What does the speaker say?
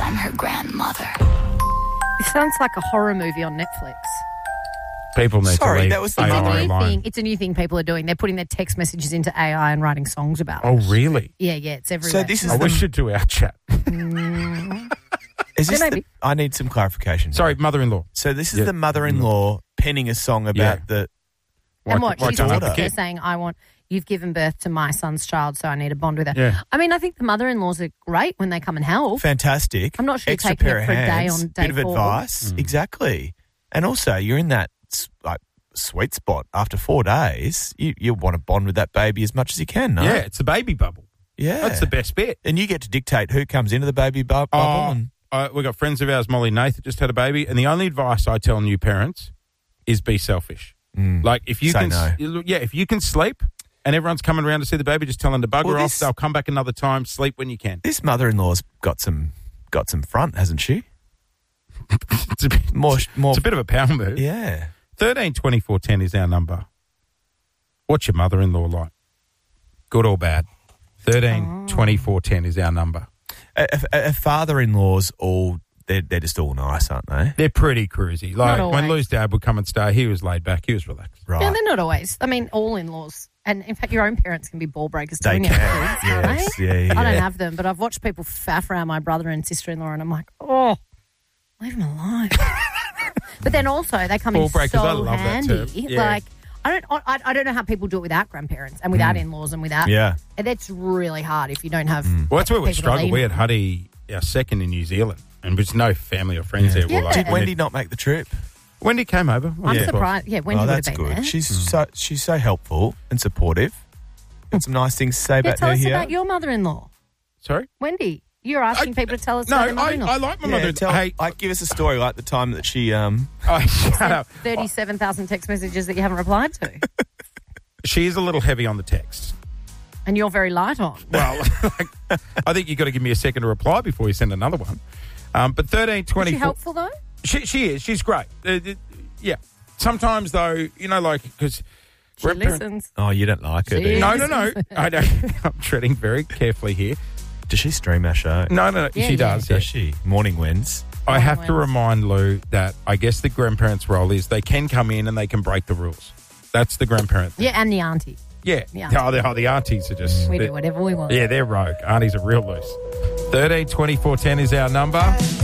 I'm her grandmother. It sounds like a horror movie on Netflix. People need to leave that was the AI mother. alone. It's a new thing people are doing. They're putting their text messages into AI and writing songs about it. Oh, really? Yeah, it's everywhere. So this is I wish you'd do our chat. Is this maybe. I need some clarification. Sorry, mother-in-law. So this is the mother-in-law penning a song about the... And what? Why She's can't I have a daughter? they're kid? saying, you've given birth to my son's child, so I need a bond with her. Yeah. I mean, I think the mother-in-laws are great when they come and help. Fantastic. I'm not sure you're Extra taking pair it of for a day hands, on day bit of 4. advice. Exactly. And also, you're in that sweet spot. After 4 days, you want to bond with that baby as much as you can, no? Yeah, it's the baby bubble. Yeah. That's the best bit. And you get to dictate who comes into the baby bubble. And We've got friends of ours, Molly Nath, that just had a baby, and the only advice I tell new parents is be selfish. Like if you Say can, no. if you can sleep, and everyone's coming around to see the baby, just tell them to bugger Well, off. They'll come back another time. Sleep when you can. this mother-in-law's got some front, hasn't she? It's a bit, More. it's a bit of a power move. Yeah. 13 24 10 is our number. What's your mother-in-law like? Good or bad? 13 24 10 is our number. A father-in-law's they're just all nice, aren't they? They're pretty cruisy. Like Not when always. Lou's dad would come and stay, he was laid back. He was relaxed. Right. No, they're not always. I mean, all in-laws. And in fact, your own parents can be ball breakers too. They when you have can. kids, Yes. right? Yeah. I don't have them, but I've watched people faff around my brother and sister-in-law, and I'm like, oh, leave them alone. But then also they come Ball in breakers, so I love that handy. term. Yeah. Like I don't know how people do it without grandparents and without in-laws and without. Yeah. And that's really hard if you don't have. Well, that's where we people to struggled. lean We had on. Huddy, our second in New Zealand, and there's no family or friends there. Yeah. We're like, Did Wendy not make the trip? Wendy came over. I'm Yeah. surprised. Yeah, Wendy would have that's been good. there. She's so helpful and supportive. Got some nice things to say Yeah, about tell her us here. about your mother-in-law, Sorry? Wendy. You're asking people to tell us No, about their I mother-in-law. like my Yeah, mother. Hey, give us a story like the time that she oh, shut up. 37,000 text messages that you haven't replied to, She is a little heavy on the text. and you're very light on. Well, I think you've got to give me a second to reply before you send another one. But 13, Is 24... she helpful though? She is. She's great. Yeah. Sometimes, though, because... She listens. Oh, you don't like her, do you? She- No. I don't. I'm treading very carefully here. Does she stream our show? No. Yeah, She yeah. does. Yeah. Does she? Morning wins. I have to Wins. remind Lou that I guess the grandparents' role is they can come in and they can break the rules. That's the grandparent thing. Yeah, and the auntie. Yeah. Yeah. The aunties are just... We do whatever we want. Yeah, they're rogue. Aunties are real loose. 13 24 10 is our number.